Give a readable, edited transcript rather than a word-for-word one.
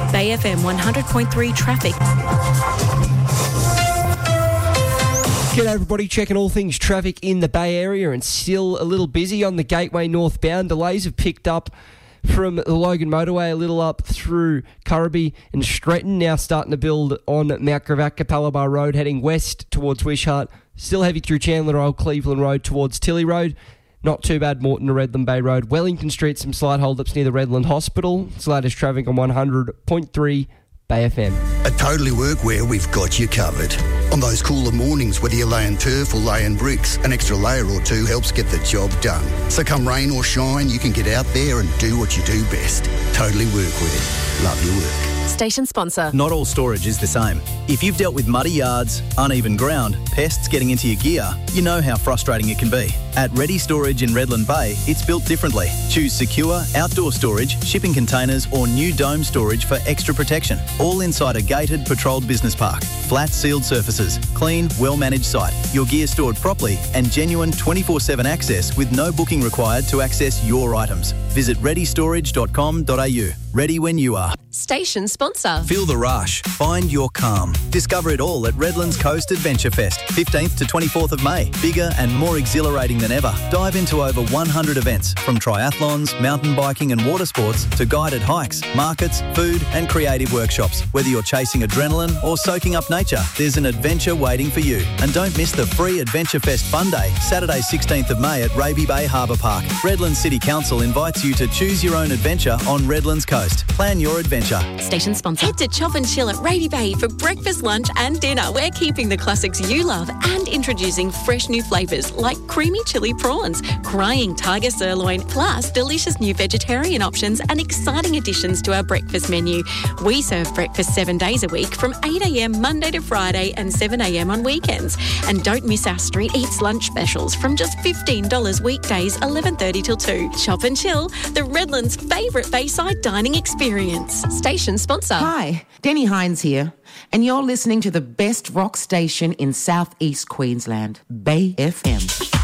Bay FM 100.3 traffic. G'day everybody, checking all things traffic in the Bay Area and still a little busy on the Gateway northbound. Delays have picked up from the Logan motorway a little up through Currabee and Stretton, now starting to build on Mount Gravatt Capalaba Road heading west towards Wishart. Still heavy through Chandler Old Cleveland Road towards Tilly Road. Not too bad Moreton to Redland Bay Road. Wellington Street, some slight hold-ups near the Redland Hospital. It's latest traffic on 100.3 Bay FM. At Totally Workwear, we've got you covered. On those cooler mornings, whether you're laying turf or laying bricks, an extra layer or two helps get the job done. So come rain or shine, you can get out there and do what you do best. Totally Workwear. Love your work. Station sponsor. Not all storage is the same. If you've dealt with muddy yards, uneven ground, pests getting into your gear, you know how frustrating it can be. At Ready Storage in Redland Bay, it's built differently. Choose secure, outdoor storage, shipping containers or new dome storage for extra protection. All inside a gated, patrolled business park. Flat, sealed surfaces, clean, well-managed site. Your gear stored properly and genuine 24/7 access with no booking required to access your items. Visit readystorage.com.au. Ready when you are. Station sponsor. Feel the rush. Find your calm. Discover it all at Redlands Coast Adventure Fest, 15th to 24th of May. Bigger and more exhilarating than ever. Dive into over 100 events, from triathlons, mountain biking and water sports to guided hikes, markets, food and creative workshops. Whether you're chasing adrenaline or soaking up nature, there's an adventure waiting for you. And don't miss the free Adventure Fest Fun Day, Saturday 16th of May at Raby Bay Harbour Park. Redlands City Council invites you to choose your own adventure on Redlands Coast. Plan your adventure. Station sponsor. Head to Chop and Chill at Rady Bay for breakfast, lunch and dinner. We're keeping the classics you love and introducing fresh new flavours like creamy chili prawns, crying tiger sirloin, plus delicious new vegetarian options and exciting additions to our breakfast menu. We serve breakfast 7 days a week from 8 a.m. Monday to Friday and 7 a.m. on weekends. And don't miss our Street Eats lunch specials from just $15 weekdays, 11:30 till 2. Chop and Chill, the Redlands' favourite Bayside dining experience. Station sponsor. Hi, Denny Hines here, and you're listening to the best rock station in southeast Queensland, Bay FM.